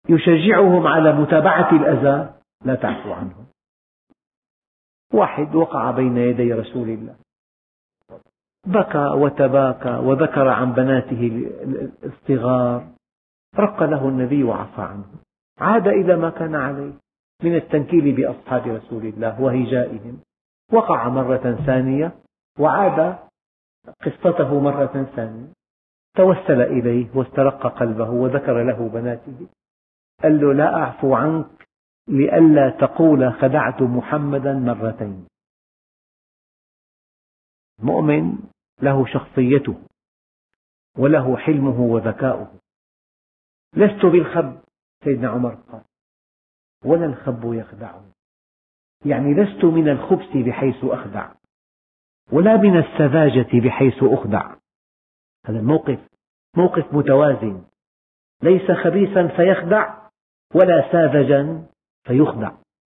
يشجعهم على متابعة الأذى لا تعفو عنهم. واحد وقع بين يدي رسول الله، بكى وتباكى وذكر عن بناته الصغار، رق له النبي وعفى عنه، عاد إلى ما كان عليه من التنكيل بأصحاب رسول الله وهجائهم، وقع مرة ثانية وعاد قصته مرة ثانية، توسل إليه واسترق قلبه وذكر له بناته، قال له: لا أعفو عنك لئلا تقول خدعت محمدا مرتين. المؤمن له شخصيته وله حلمه وذكاؤه. لست بالخب، سيدنا عمر قال: ولا الخب يخدعني، يعني لست من الخبث بحيث أخدع، ولا من السذاجة بحيث أخدع. هذا الموقف موقف متوازن، ليس خبيثا فيخدع ولا ساذجا فيخدع.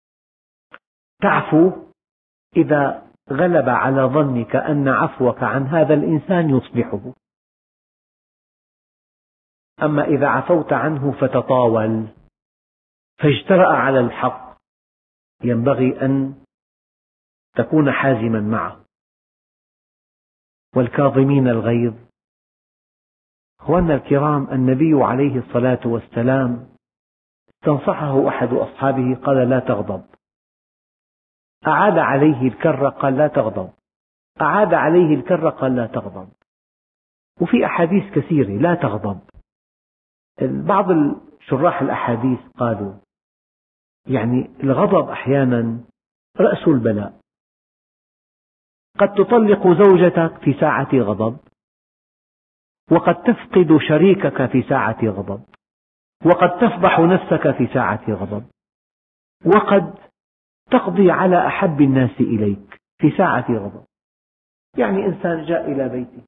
تعفو إذا غلب على ظنك أن عفوك عن هذا الإنسان يصلحه، أما إذا عفوت عنه فتطاول فاجترأ على الحق، ينبغي أن تكون حازما معه. والكاظمين الغيظ، أخواننا الكرام، النبي عليه الصلاة والسلام استنصحه أحد أصحابه قال: لا تغضب. أعاد عليه الكرة قال: لا تغضب. أعاد عليه الكرة قال: لا تغضب. وفي أحاديث كثيرة لا تغضب. بعض شراح الأحاديث قالوا يعني الغضب أحيانا رأس البلاء، قد تطلق زوجتك في ساعة غضب، وقد تفقد شريكك في ساعة غضب، وقد تفضح نفسك في ساعة غضب، وقد تقضي على أحب الناس إليك في ساعة غضب. يعني إنسان جاء إلى بيته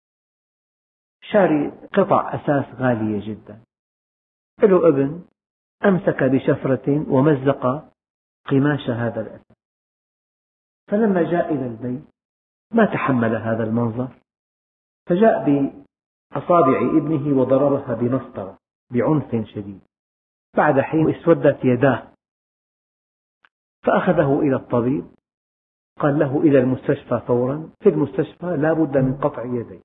شاري قطع أثاث غالية جدا، له ابن أمسك بشفرة ومزق قماش هذا الأثاث، فلما جاء إلى البيت ما تحمل هذا المنظر، فجاء بأصابع ابنه وضربها بمسطرة بعنف شديد. بعد حين اسودت يداه، فأخذه إلى الطبيب، قال له: إلى المستشفى فورا، في المستشفى لا بد من قطع يديه.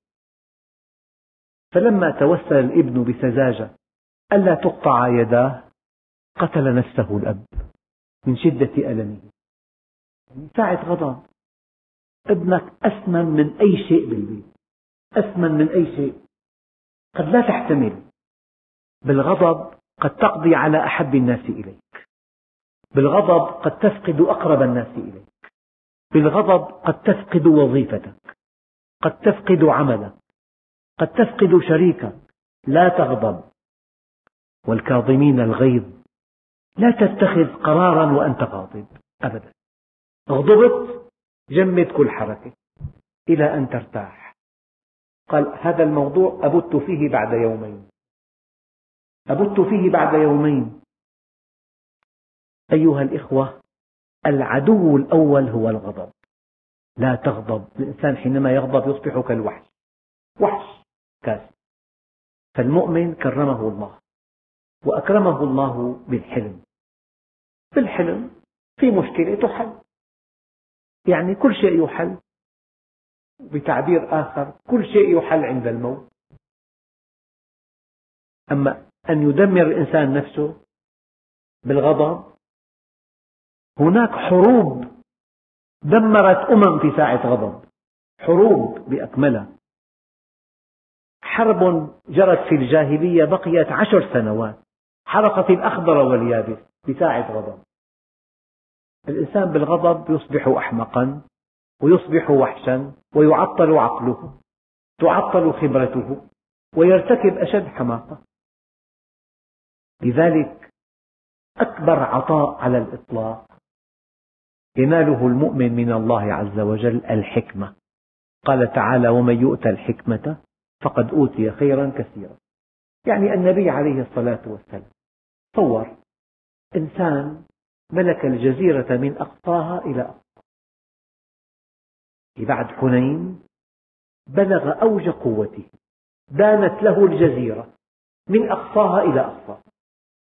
فلما توسل الابن بسذاجة ألا تقطع يداه قتل نفسه الأب من شدة ألمه. ساعة غضب ابنك أثمن من أي شيء بالبيت، أثمن من أي شيء، قد لا تحتمل. بالغضب قد تقضي على أحب الناس إليك، بالغضب قد تفقد أقرب الناس إليك، بالغضب قد تفقد وظيفتك، قد تفقد عملك، قد تفقد شريكك. لا تغضب. والكاظمين الغيظ، لا تتخذ قرارا وأنت غاضب أبدا. غضبت جمد كل حركة إلى أن ترتاح. قال: هذا الموضوع أبت فيه بعد يومين، أبت فيه بعد يومين. أيها الإخوة، العدو الأول هو الغضب. لا تغضب. الإنسان حينما يغضب يصبح كالوحش، وحش كاسر. فالمؤمن كرمه الله وأكرمه الله بالحلم. بالحلم في مشكلة تحل، يعني كل شيء يحل. بتعبير آخر كل شيء يحل عند الموت. أما أن يدمر الإنسان نفسه بالغضب، هناك حروب دمرت في ساعة غضب، حروب بأكملها. حرب جرت في الجاهلية بقيت 10 سنوات، حرقت الأخضر واليابس بساعة غضب. الإنسان بالغضب يصبح أحمقا ويصبح وحشا ويعطل عقله، تعطل خبرته، ويرتكب أشد حماقة. لذلك أكبر عطاء على الإطلاق يناله المؤمن من الله عز وجل الحكمة. قال تعالى: ومن يؤت الحكمة فقد أوتي خيرا كثيرا. يعني النبي عليه الصلاة والسلام تصور إنسان ملك الجزيرة من أقصاها إلى أقصاها، بعد حنين بلغ أوج قوته، دانت له الجزيرة من أقصاها إلى أقصاها،